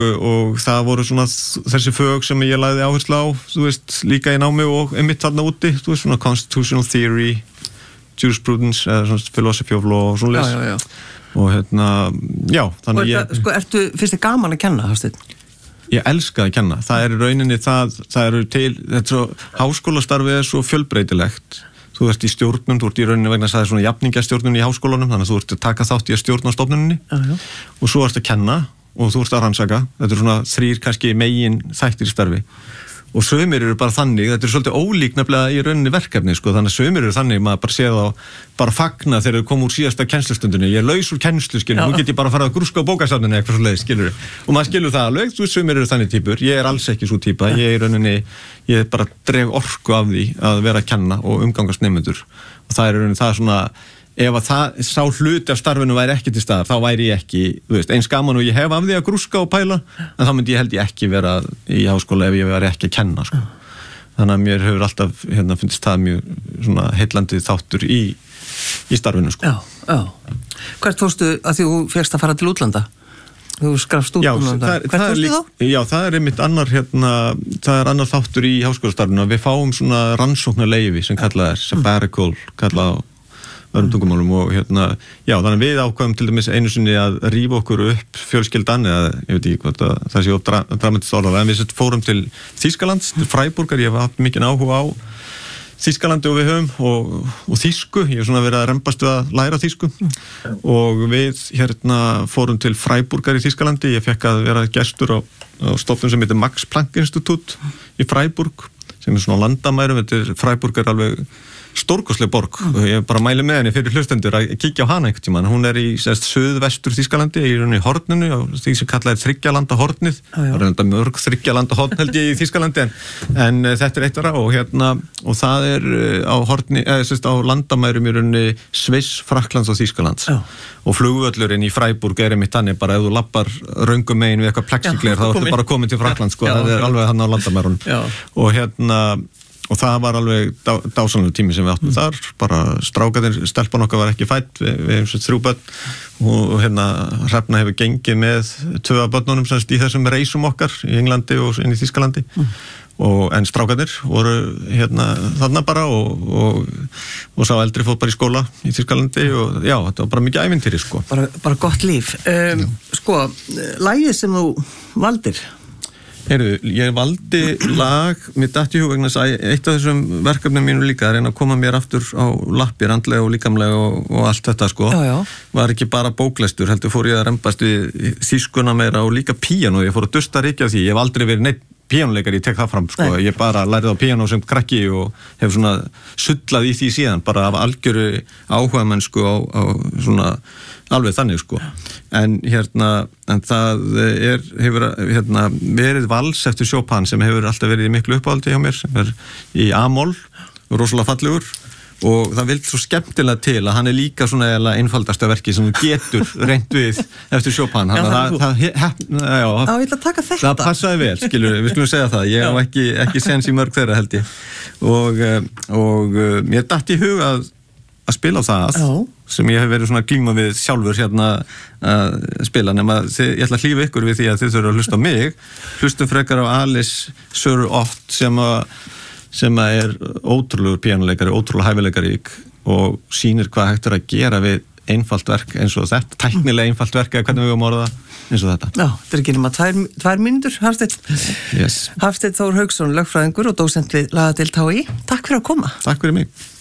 og það voru svona þessi fög sem ég lagði áherslu á, þú veist, líka í námi og einmitt þarna úti, þú veist, svona constitutional theory, jurisprudence, eða svona philosophy of law og svona leys. Og já, þannig ég... Sko, finnst þið gaman að kenna, Hafsteinn? Ég elska að kenna. Það er í rauninni það eru til, háskólastarfið svo fjölbreytilegt. Þú ert í stjórnum, þú ert í rauninni vegna að það svona jafningjastjórnun í háskólanum, þannig að þú ert að taka þátt í að stjórna stofnuninni og svo ert að kenna og þú ert að rannsaka. Þetta svona 3 kannski megin þættir í starfi. Og sumir eru bara þannig, þetta er svolítið ólík nefnilega í rauninni verkefni, sko, þannig að sumir eru þannig, maður bara séð á, bara fagna þegar þau koma úr síðasta kennslustundinni, ég er laus úr kennslu, skilur, nú get ég bara að fara að grúska á bókasafninu eitthvað svo leið, skilur, og maður skilur það alveg, þú veist, sumir eru þannig típur, ég er alls ekki svo típa, ég bara dreg orku af því að vera að kenna og umgangast nemendur, og það er rauninni það svona, ef að það sá hluti af starfinu væri ekki til staðar, þá væri ég ekki, þú veist, eins gaman og ég hef af því að grúska og pæla, en þá myndi ég held ég ekki vera í háskóla ef ég væri ekki að kenna, sko. Þannig að mér hefur alltaf, fundist það mjög svona heillandi þáttur í starfinu, sko. Já. Hvert fórstu að þú fékkst að fara til útlanda? Þú skrafst út útlanda. Hvert fórstu þá? Já, það er einmitt það er annar þáttur í háskólastarfinu að við fáum svona rannsóknarleyfi sem kallað er sabbatical, kallað öðrum tungumálum og já, þannig að við ákvæmum til dæmis einu sinni að rífa okkur upp fjölskyldan eða, ég veit ekki hvað það sé dramatist orðað, en við fórum til Þýskalands, til Freiburgar, ég hef haft mikinn áhuga á Þýskalandi og við höfum og þýsku, ég hef svona verið að rembast við að læra þýsku og við fórum til Freiburgar í Þýskalandi, ég fekk að vera gestur á stofnun sem heitir Max Planck Institut í Freiburg, sem er svona landamærum, Freiburg er alveg stórkostleg borg og ég bara mæli með henni fyrir hlustendur að kíkja á hana einhvern tímann. Hún er í suðvestur Þýskalandi, í rauninni horninu, því sem kallað er þriggjalanda hornið. Það er mörg þriggjalanda horn held ég í Þýskalandi en þetta er eitt vera og það er á horni, á landamærum í rauninni Sviss, Frakklands og Þýskalands. Og flugvöllurinn í Freiburg er einmitt þannig bara ef þú lappar röngum megin við eitthvað plexigler þá ertu bara komin til Frakklands, sko, það er alveg hann á landamærunum. Og það var alveg dásanlegur tími sem við áttum þar, bara strákarnir, stelpan okkar var ekki fædd, við hefum 3 börn og Hrefna hefur gengið með 2 af börnunum í þessum reisum okkar í Englandi og inn í Þýskalandi en strákarnir voru þarna bara og sá eldri fór bara í skóla í Þýskalandi og já, þetta var bara mikið ævintýri, sko. Bara gott líf. Sko, lagið sem þú valdir? Ég valdi lag, mér datt í hug vegna að eitt af þessum verkefnum mínu líka að reyna að koma mér aftur á lappir, andlega og líkamlega og allt þetta, sko. Var ekki bara bóklestur, heldur fór ég að rembast við þýskuna meira og líka píanó, ég fór að dusta ekki af því, ég hef aldrei verið neitt píanóleikari, ég tek það fram, sko. Ég bara lærði á píanó sem krakki og hef svona sullað í því síðan, bara af algjöru áhugamennsku á svona alveg þannig, sko. En það hefur verið vals eftir Chopin sem hefur alltaf verið í miklu uppáhaldi hjá mér, sem er í A-moll, rosalega fallegur og það vilt svo skemmtilega til að hann er líka svona einfaldasta verki sem þú getur reynt við eftir Chopin. Ég ætla að taka þetta. Það passaði vel, skilur við skulum segja það. Ég hef ekki sens í mörg þeirra, held ég. Og mér datt í hug að spila á það sem ég hef verið svona glíma við sjálfur að spila, nema ég ætla að hlífa ykkur við því að þið þurfa að hlusta á mig. Hlustum frekar á Alice Sir Ott sem er ótrúlegur píanóleikari, ótrúlega hæfileikari og sýnir hvað hægt er að gera við einfalt verk eins og þetta, tæknilega einfalt verk eða hvernig við höfum orðað eins og þetta. Já, þetta er ekki nema 2 mínútur, Hafsteinn. Hafsteinn Þór Hauksson, lögfræðingur og dósent við lagadeild HÍ. Takk fyrir að koma. Takk fyrir mig.